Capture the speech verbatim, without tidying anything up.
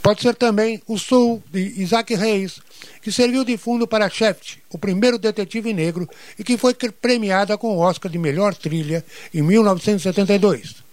Pode ser também O Sul, de Isaac Hayes, que serviu de fundo para Shaft, o primeiro detetive negro, e que foi premiada com o Oscar de melhor trilha em mil novecentos e setenta e dois.